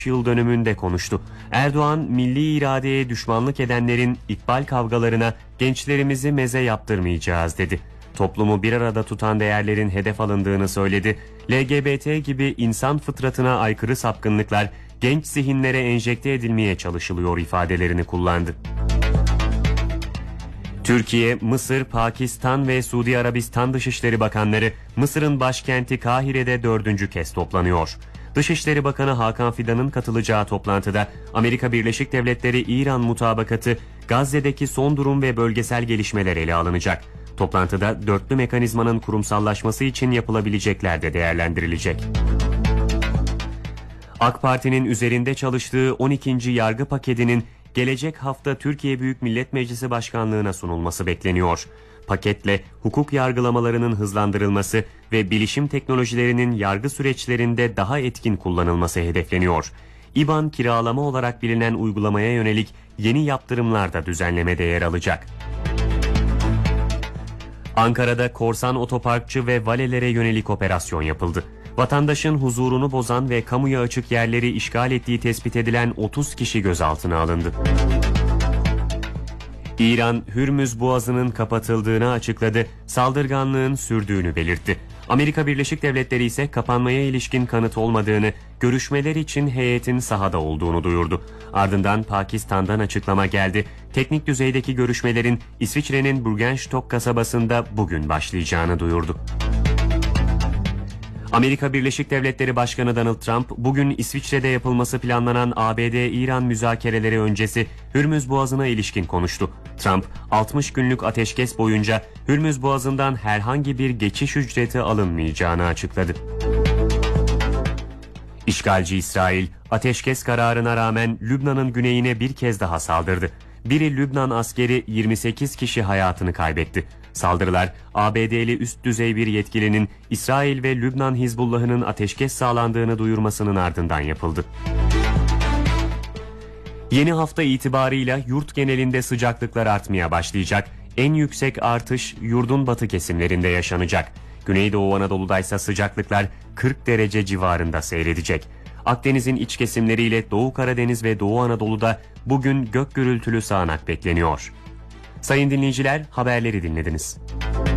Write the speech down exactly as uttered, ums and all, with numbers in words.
yıl dönümünde konuştu. Erdoğan, milli iradeye düşmanlık edenlerin ikbal kavgalarına gençlerimizi meze yaptırmayacağız dedi. Toplumu bir arada tutan değerlerin hedef alındığını söyledi. L G B T gibi insan fıtratına aykırı sapkınlıklar genç zihinlere enjekte edilmeye çalışılıyor ifadelerini kullandı. Türkiye, Mısır, Pakistan ve Suudi Arabistan Dışişleri Bakanları Mısır'ın başkenti Kahire'de dördüncü kez toplanıyor. Dışişleri Bakanı Hakan Fidan'ın katılacağı toplantıda Amerika Birleşik Devletleri-İran mutabakatı, Gazze'deki son durum ve bölgesel gelişmeler ele alınacak. Toplantıda dörtlü mekanizmanın kurumsallaşması için yapılabilecekler de değerlendirilecek. AK Parti'nin üzerinde çalıştığı on ikinci yargı paketinin gelecek hafta Türkiye Büyük Millet Meclisi Başkanlığı'na sunulması bekleniyor. Paketle hukuk yargılamalarının hızlandırılması ve bilişim teknolojilerinin yargı süreçlerinde daha etkin kullanılması hedefleniyor. İBAN kiralama olarak bilinen uygulamaya yönelik yeni yaptırımlar da düzenlemede yer alacak. Ankara'da korsan otoparkçı ve valelere yönelik operasyon yapıldı. Vatandaşın huzurunu bozan ve kamuya açık yerleri işgal ettiği tespit edilen otuz kişi gözaltına alındı. İran, Hürmüz Boğazı'nın kapatıldığını açıkladı, saldırganlığın sürdüğünü belirtti. Amerika Birleşik Devletleri ise kapanmaya ilişkin kanıt olmadığını, görüşmeler için heyetin sahada olduğunu duyurdu. Ardından Pakistan'dan açıklama geldi. Teknik düzeydeki görüşmelerin İsviçre'nin Burgenstock kasabasında bugün başlayacağını duyurdu. Amerika Birleşik Devletleri Başkanı Donald Trump, bugün İsviçre'de yapılması planlanan A B D-İran müzakereleri öncesi Hürmüz Boğazı'na ilişkin konuştu. Trump, altmış günlük ateşkes boyunca Hürmüz Boğazı'ndan herhangi bir geçiş ücreti alınmayacağını açıkladı. İşgalci İsrail, ateşkes kararına rağmen Lübnan'ın güneyine bir kez daha saldırdı. Biri Lübnan askeri, yirmi sekiz kişi hayatını kaybetti. Saldırılar, A B D'li üst düzey bir yetkilinin İsrail ve Lübnan Hizbullah'ının ateşkes sağlandığını duyurmasının ardından yapıldı. Yeni hafta itibarıyla yurt genelinde sıcaklıklar artmaya başlayacak. En yüksek artış yurdun batı kesimlerinde yaşanacak. Güneydoğu Anadolu'da ise sıcaklıklar kırk derece civarında seyredecek. Akdeniz'in iç kesimleriyle Doğu Karadeniz ve Doğu Anadolu'da bugün gök gürültülü sağanak bekleniyor. Sayın dinleyiciler, haberleri dinlediniz.